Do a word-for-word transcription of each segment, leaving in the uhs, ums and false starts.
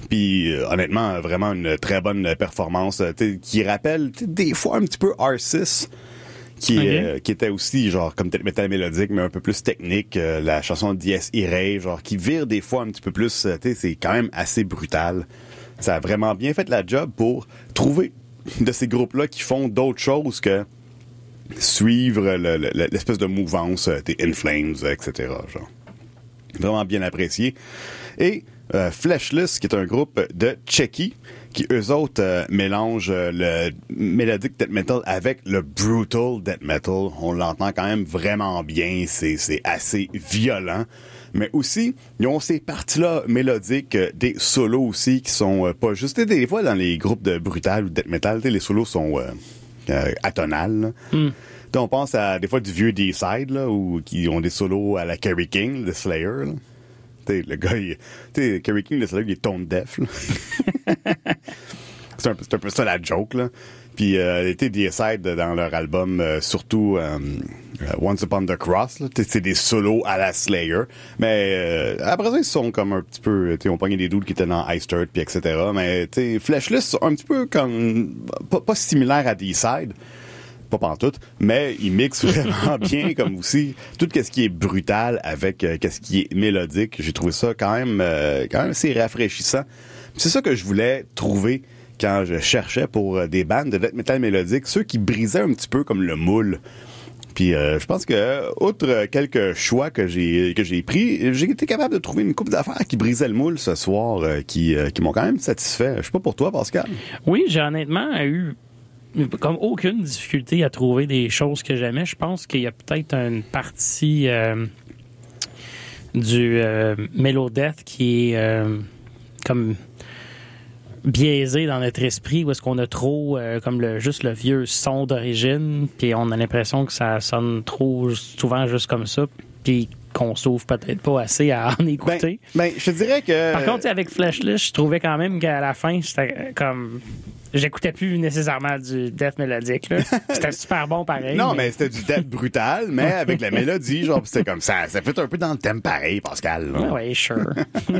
Puis euh, honnêtement, vraiment une très bonne performance euh, qui rappelle des fois un petit peu R six. Qui, okay. euh, qui était aussi genre comme métal mélodique mais un peu plus technique, euh, la chanson Dies Irae, genre qui vire des fois un petit peu plus, euh, tu sais, c'est quand même assez brutal. Ça a vraiment bien fait la job pour trouver de ces groupes-là qui font d'autres choses que suivre le, le, l'espèce de mouvance, euh, des In Flames, et cetera. Genre. Vraiment bien apprécié. Et euh, Fleshless, qui est un groupe de Tchéquie, qui eux autres euh, mélangent euh, le melodic death metal avec le brutal death metal. On l'entend quand même vraiment bien, c'est, c'est assez violent. Mais aussi, ils ont ces parties-là mélodiques, euh, des solos aussi, qui sont euh, pas juste... Des fois, dans les groupes de brutal ou de death metal, les solos sont euh, euh, atonales. Mm. On pense à des fois du vieux D-Side, là, où qui ont des solos à la Kerry King, le Slayer, là. T'sais, le gars, il, t'sais, Kerry King, le Slayer, il est tone deaf, là. c'est, un, c'est un peu ça la joke, là. Puis, euh, tu sais, D-Side, dans leur album, euh, surtout euh, Once Upon the Cross, là, c'est des solos à la Slayer. Mais euh, après ça, ils sont comme un petit peu... Ils ont pogné des dudes qui étaient dans Iced puis et cetera. Mais, tu sais, Fleshless, un petit peu comme... Pas, pas similaire à D-Side. Pas pantoute, mais il mixe vraiment bien comme aussi tout ce qui est brutal avec euh, ce qui est mélodique. J'ai trouvé ça quand même euh, quand même assez rafraîchissant. Puis c'est ça que je voulais trouver quand je cherchais pour euh, des bandes de death metal mélodique, ceux qui brisaient un petit peu comme le moule. Puis euh, je pense que outre quelques choix que j'ai que j'ai pris, j'ai été capable de trouver une couple d'affaires qui brisaient le moule ce soir, euh, qui euh, qui m'ont quand même satisfait. Je sais pas pour toi, Pascal. Oui, j'ai honnêtement eu comme aucune difficulté à trouver des choses que j'aimais. Je pense qu'il y a peut-être une partie euh, du euh, Melodeath qui est euh, comme biaisé dans notre esprit, où est-ce qu'on a trop euh, comme le juste le vieux son d'origine, puis on a l'impression que ça sonne trop souvent juste comme ça, puis qu'on s'ouvre peut-être pas assez à en écouter. Ben, ben je te dirais que... Par contre, avec Fleshless, je trouvais quand même qu'à la fin, c'était comme... J'écoutais plus nécessairement du death mélodique, là. C'était super bon pareil. Non, mais, mais c'était du death brutal, mais avec la mélodie, genre, c'était comme ça. Ça fait un peu dans le thème pareil, Pascal. Oui, ouais, sure.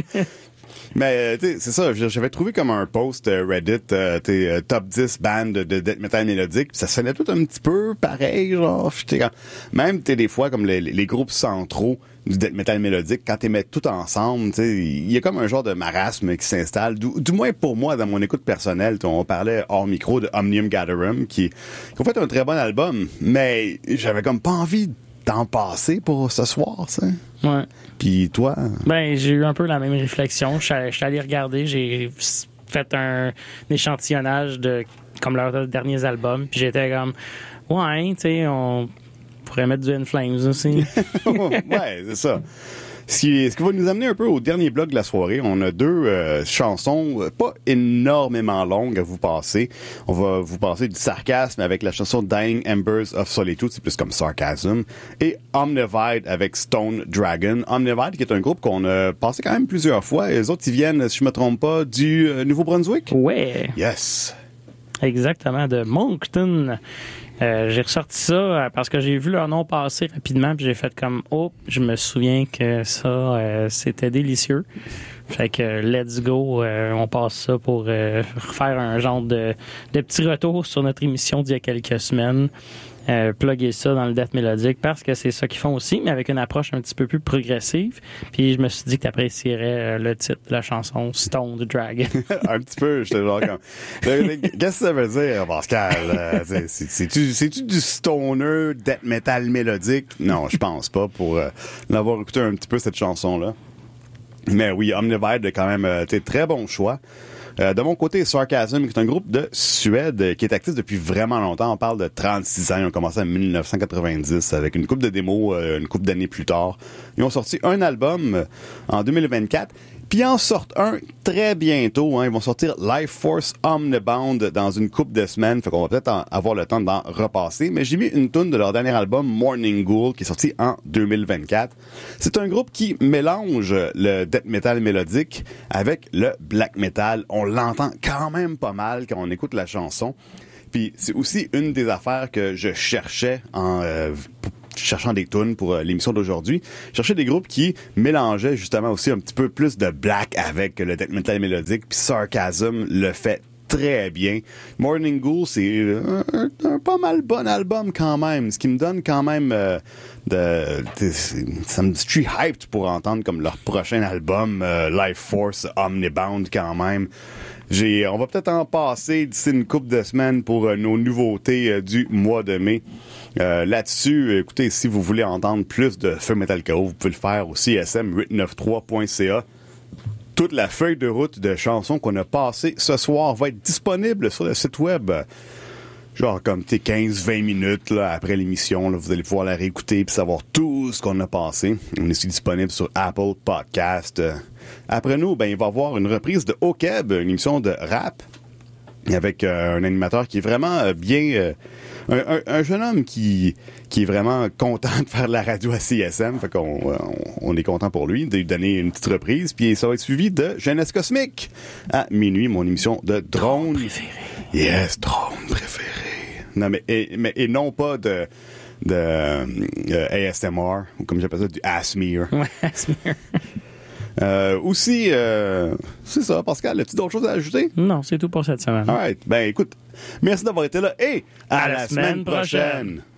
Mais, tu sais, c'est ça, j'avais trouvé comme un post Reddit, euh, tu sais, top dix bandes de death metal mélodique, pis ça sonnait tout un petit peu pareil, genre, quand... même, tu sais, des fois, comme les, les groupes centraux du death metal mélodique, quand t'es mets tout ensemble, tu sais, il y a comme un genre de marasme qui s'installe, du, du moins pour moi, dans mon écoute personnelle. On parlait hors micro de Omnium Gatherum, qui, qui ont fait un très bon album, mais j'avais comme pas envie d'en passer pour ce soir, ça. Ouais. Puis toi? Ben, j'ai eu un peu la même réflexion. Je suis allé regarder, j'ai fait un, un échantillonnage de comme leurs derniers albums, puis j'étais comme, ouais, tu sais, on pourrait mettre du In Flames aussi. Ouais, c'est ça. Ce qui, ce qui va nous amener un peu au dernier bloc de la soirée. On a deux euh, chansons euh, pas énormément longues à vous passer. On va vous passer du sarcasme avec la chanson Dying Embers of Solitude, c'est plus comme sarcasm, et Omnivide avec Stone Dragon. Omnivide qui est un groupe qu'on a passé quand même plusieurs fois. Et les autres, ils viennent, si je me trompe pas, du euh, Nouveau-Brunswick? Ouais. Yes. Exactement, de Moncton. Euh, j'ai ressorti ça parce que j'ai vu leur nom passer rapidement, puis j'ai fait comme « Oh, je me souviens que ça, euh, c'était délicieux. » Fait que let's go, euh, on passe ça pour euh, refaire un genre de, de petit retour sur notre émission d'il y a quelques semaines. Euh, plugger ça dans le death mélodique parce que c'est ça qu'ils font aussi, mais avec une approche un petit peu plus progressive. Puis je me suis dit que tu apprécierais euh, le titre de la chanson Stone Dragon. Un petit peu, j'étais genre comme... Qu'est-ce que ça veut dire, Pascal? Euh, c'est, c'est, c'est-tu, c'est-tu du stoner death metal mélodique? Non, je pense pas pour euh, l'avoir écouté un petit peu cette chanson-là. Mais oui, Omnivide a quand même euh, très bon choix. Euh, de mon côté, Sarcasm, qui est un groupe de Suède qui est actif depuis vraiment longtemps. On parle de trente-six ans. Ils ont commencé en dix-neuf cent quatre-vingt-dix avec une couple de démos euh, une couple d'années plus tard. Ils ont sorti un album euh, en deux mille vingt-quatre. Puis ils en sortent un très bientôt. Hein. Ils vont sortir Life Force Omnibound dans une couple de semaines. Fait qu'on va peut-être en avoir le temps d'en repasser. Mais j'ai mis une tune de leur dernier album, Morning Ghoul, qui est sorti en deux mille vingt-quatre. C'est un groupe qui mélange le death metal mélodique avec le black metal. On l'entend quand même pas mal quand on écoute la chanson. Puis c'est aussi une des affaires que je cherchais en... Euh, cherchant des tunes pour euh, l'émission d'aujourd'hui, je cherchais des groupes qui mélangeaient justement aussi un petit peu plus de black avec le death metal mélodique, puis Sarcasm le fait très bien. Morning Ghoul, c'est un, un, un pas mal bon album quand même, ce qui me donne quand même euh, de, de ça me dit je suis hyped pour entendre comme leur prochain album euh, Life Force Omnibound quand même. J'ai, on va peut-être en passer d'ici une couple de semaines pour euh, nos nouveautés euh, du mois de mai. Euh, là-dessus, écoutez, si vous voulez entendre plus de Feu Metal Chaos, vous pouvez le faire aussi S M huit neuf trois point c a. Toute la feuille de route de chansons qu'on a passées ce soir va être disponible sur le site web. Genre comme quinze vingt minutes là, après l'émission, là, vous allez pouvoir la réécouter et savoir tout ce qu'on a passé. On est aussi disponible sur Apple Podcast. Après nous, ben, il va y avoir une reprise de O-Keb, une émission de rap avec euh, un animateur qui est vraiment euh, bien... Euh, un, un, un jeune homme qui, qui est vraiment content de faire de la radio à C S M. Fait qu'on on, on est content pour lui de lui donner une petite reprise. Puis ça va être suivi de Jeunesse Cosmique à minuit, mon émission de drone. Préféré. Yes, drone préféré. Non, mais et, mais, et non pas de, de euh, A S M R, ou comme j'appelle ça, du Asmir. Ouais, Asmir. Euh, aussi, euh, c'est ça, Pascal, as-tu d'autres choses à ajouter? Non, c'est tout pour cette semaine. All right. Ben, écoute, merci d'avoir été là et à, À la la semaine semaine prochaine. prochaine.